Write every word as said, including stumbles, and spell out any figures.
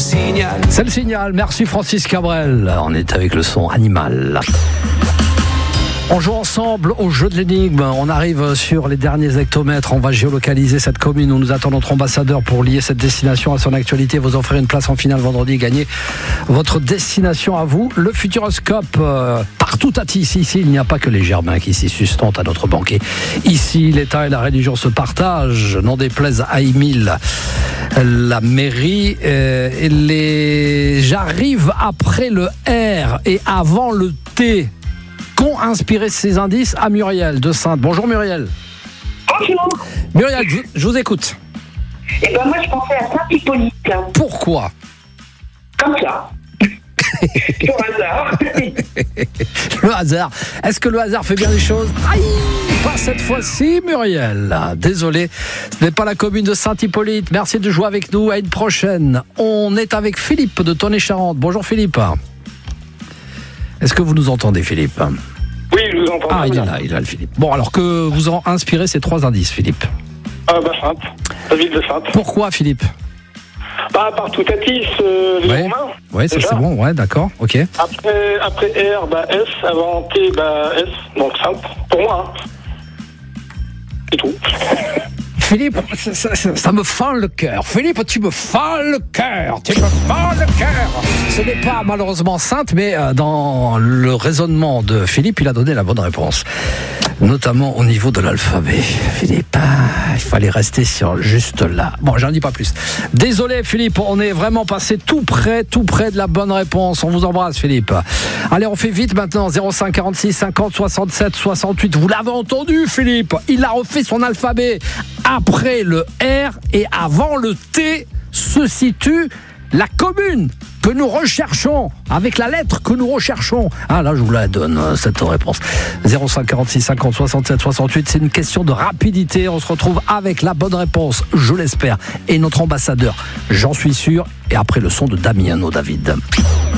signal. C'est le signal, merci Francis Cabrel. On est avec le son animal. On joue ensemble au jeu de l'énigme. On arrive sur les derniers hectomètres. On va géolocaliser cette commune où nous attend notre ambassadeur pour lier cette destination à son actualité. Vous offrir une place en finale vendredi. Gagner votre destination à vous. Le Futuroscope, euh, partout à Tis. Ici, il n'y a pas que les Germains qui s'y sustentent à notre banquet. Ici, l'État et la religion se partagent. N'en déplaise à Émile, la mairie. Euh, et les... J'arrive après le R et avant le T. Qu'ont inspiré ces indices à Muriel de Saintes. Bonjour Muriel. Bonjour. Muriel, je, je vous écoute. Eh ben moi je pensais à Saint-Hippolyte. Pourquoi? Comme ça. Au hasard. Le hasard. Est-ce que le hasard fait bien les choses? Aïe, pas cette fois-ci Muriel. Désolé, ce n'est pas la commune de Saint-Hippolyte. Merci de jouer avec nous. À une prochaine. On est avec Philippe de Tonnet-Charente. Bonjour Philippe. Est-ce que vous nous entendez, Philippe? Oui, je vous entends. Ah, il est là, il est là, le Philippe. Bon, alors que vous ont inspiré ces trois indices, Philippe? Ah, bah, Sainte. La ville de Sainte. Pourquoi, Philippe? Bah, partout à Tis, euh, les Ouais, Romains. ouais, ça déjà. c'est bon, ouais, d'accord, ok. Après, après R, bah, S. Avant T, bah, S. Donc Sainte, pour moi. Hein. C'est tout. Philippe, ça, ça, ça, ça me fend le cœur. Philippe, tu me fends le cœur. Tu me fends le cœur. Ce n'est pas malheureusement Sainte, mais euh, dans le raisonnement de Philippe, il a donné la bonne réponse. Notamment au niveau de l'alphabet. Philippe, ah, il fallait rester sur juste là. Bon, j'en dis pas plus. Désolé Philippe, on est vraiment passé tout près, tout près de la bonne réponse. On vous embrasse Philippe. Allez, on fait vite maintenant. zéro cinq quarante-six cinquante soixante-sept soixante-huit. Vous l'avez entendu Philippe, il a refait son alphabet. Après le R et avant le T se situe la commune que nous recherchons, avec la lettre que nous recherchons. Ah là, je vous la donne, cette réponse. zéro cinq quarante-six cinquante soixante-sept soixante-huit, c'est une question de rapidité. On se retrouve avec la bonne réponse, je l'espère. Et notre ambassadeur, j'en suis sûr. Et après le son de Damiano David.